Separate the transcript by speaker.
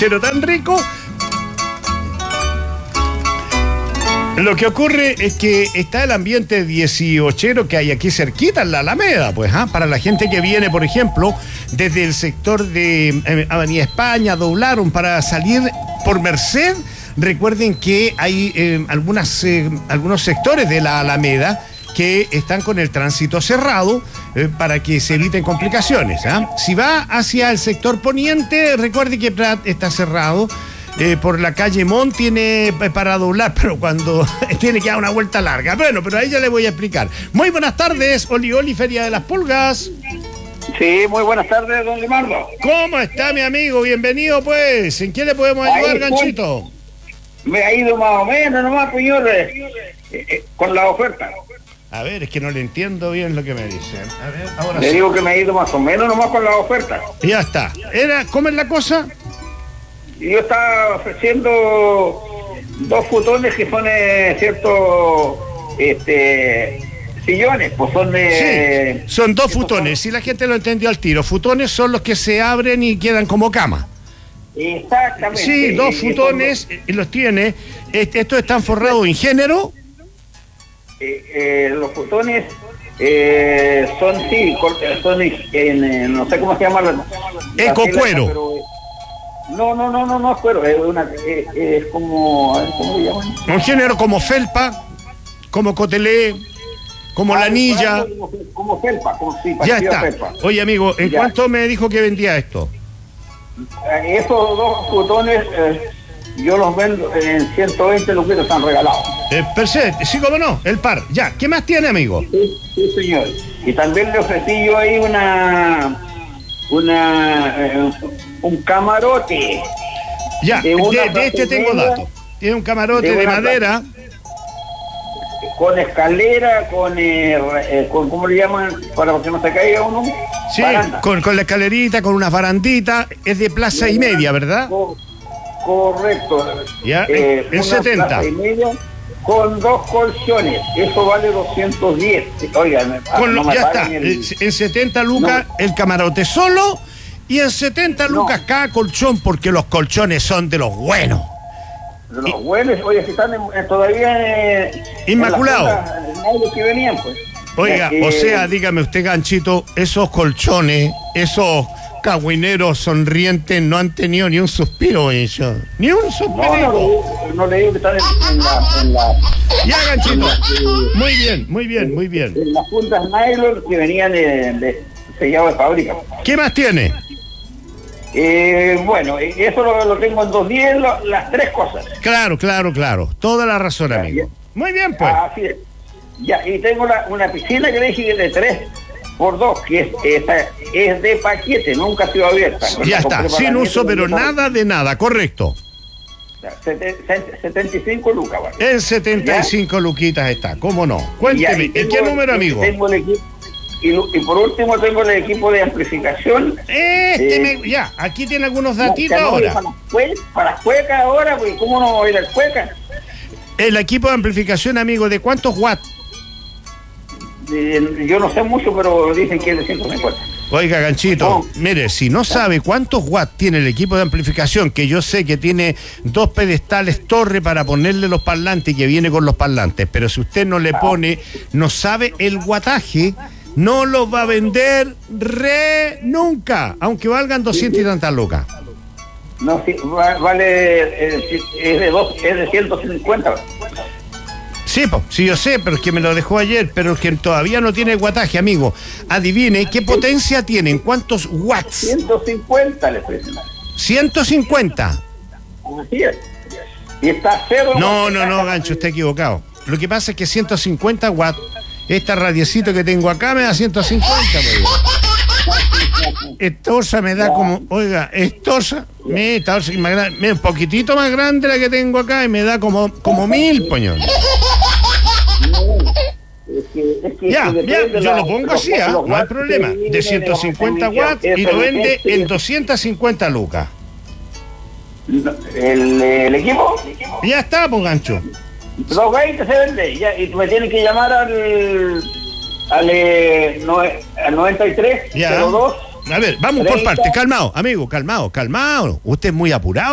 Speaker 1: 18 tan rico. Lo que ocurre es que está el ambiente 18 que hay aquí cerquita en la Alameda, pues, para la gente que viene, por ejemplo, desde el sector de Avenida España, doblaron para salir por Merced. Recuerden que hay algunos sectores de la Alameda que están con el tránsito cerrado para que se eviten complicaciones. Si va hacia el sector poniente, recuerde que Prat está cerrado. Por la calle Mont tiene para doblar, pero cuando tiene que dar una vuelta larga. Bueno, pero ahí ya le voy a explicar. Muy buenas tardes, Oli, Feria de las Pulgas.
Speaker 2: Sí, muy buenas tardes, don Leonardo.
Speaker 1: ¿Cómo está, mi amigo? Bienvenido, pues. ¿En qué le podemos ayudar, Ganchito?
Speaker 2: Me ha ido más o menos nomás, señores, con la oferta.
Speaker 1: A ver, es que no le entiendo bien lo que me dicen. A ver, ahora
Speaker 2: le digo que me ha ido más o menos nomás con la oferta.
Speaker 1: Ya está. ¿Cómo es la cosa?
Speaker 2: Yo estaba ofreciendo 2 futones que son, sillones, pues son
Speaker 1: de... Sí, son 2 futones, si la gente lo entendió al tiro. Futones son los que se abren y quedan como cama.
Speaker 2: Exactamente.
Speaker 1: Sí, 2 futones, los tiene. ¿Estos están forrados en género?
Speaker 2: Los futones son en, no sé cómo se llama la
Speaker 1: ecocuero.
Speaker 2: Pero no es cuero, es como, ¿cómo se llama?
Speaker 1: Un género como felpa, como cotelé, como lanilla.
Speaker 2: Como felpa,
Speaker 1: ya está. Felpa. Oye, amigo, ¿en cuánto me dijo que vendía esto?
Speaker 2: Esos 2 futones yo los vendo en 120 luquitos, están regalados.
Speaker 1: Perfecto, sí, cómo no, el par. Ya, ¿qué más tiene, amigo?
Speaker 2: Sí, señor. Y también le ofrecí yo ahí un camarote.
Speaker 1: Ya, de este tengo datos. Tiene un camarote de madera.
Speaker 2: Con escalera, con ¿cómo le llaman? Para que no se caiga uno.
Speaker 1: Sí, con la escalerita, con unas baranditas. Es de plaza y media, ¿verdad?
Speaker 2: Correcto.
Speaker 1: Ya, en 70.
Speaker 2: Plaza y media, con 2 colchones. Eso vale 210. Oigan,
Speaker 1: ya está. En 70 lucas el camarote solo. Y en 70 lucas cada colchón, porque los colchones son de los buenos.
Speaker 2: De los buenos, oye, si están todavía
Speaker 1: inmaculados.
Speaker 2: Que venían, pues.
Speaker 1: Oiga, o sea, dígame usted, Ganchito, esos colchones, esos cagüineros sonrientes no han tenido ni un suspiro ellos. Ni un suspiro.
Speaker 2: No le digo que están en la...
Speaker 1: Ya, Ganchito. Muy bien.
Speaker 2: En las puntas nylon que venían de sellado de fábrica.
Speaker 1: ¿Qué más tiene?
Speaker 2: Bueno, eso lo tengo en 210, las 3 cosas.
Speaker 1: Claro. Toda la razón, amigo. Muy bien, pues.
Speaker 2: Así es. Ya, y tengo una piscina que le dije de 3x2, que es de paquete, nunca ha sido abierta.
Speaker 1: Ya está, sin uso, pero nada de nada, correcto.
Speaker 2: 75 lucas, ¿vale?
Speaker 1: En 75 luquitas está, ¿cómo no? Cuénteme, ¿en qué número, amigo?
Speaker 2: Tengo el equipo. Y por último tengo el equipo de amplificación.
Speaker 1: Ya, aquí tiene algunos datitos ahora.
Speaker 2: Para las cuecas ahora, pues, ¿cómo no voy a ir a las cuecas?
Speaker 1: El equipo de amplificación, amigo, ¿de cuántos watts?
Speaker 2: Yo no sé mucho, pero dicen que es de 150.
Speaker 1: Oiga, Ganchito, mire, si no sabe cuántos watts tiene el equipo de amplificación, que yo sé que tiene 2 pedestales torre para ponerle los parlantes y que viene con los parlantes, pero si usted no le pone, no sabe el wattaje, no los va a vender nunca, aunque valgan 200 y tantas lucas.
Speaker 2: No, sí, vale, es de 150.
Speaker 1: Sí, sí, yo sé, pero es que me lo dejó ayer, pero es que todavía no tiene guataje, amigo. Adivine, ¿qué potencia tienen? ¿Cuántos watts?
Speaker 2: 150 le ofrecen.
Speaker 1: 150.
Speaker 2: Así es. Y está cero.
Speaker 1: No, Gancho, está equivocado. Lo que pasa es que 150 watts, esta radiecito que tengo acá me da 150, pues. Estosa me da como, oiga, estosa, un poquitito más grande la que tengo acá y me da como 1000, poñón. Ya, yo lo pongo así, no hay problema. De 150 watts y lo vende en 250 lucas.
Speaker 2: ¿El equipo?
Speaker 1: Ya está, pues, Gancho.
Speaker 2: 220 se vende, ya, y me tienen que llamar al 93
Speaker 1: ya.
Speaker 2: 02.
Speaker 1: A ver, vamos 30. Por parte, calmado, amigo, calmado. Usted es muy apurado.